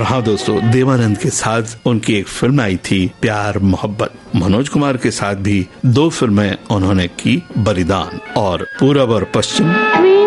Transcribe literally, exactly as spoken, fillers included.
हाँ दोस्तों, देवानंद के साथ उनकी एक फिल्म आई थी प्यार मोहब्बत। मनोज कुमार के साथ भी दो फिल्में उन्होंने की, बलिदान और पूरब और पश्चिम।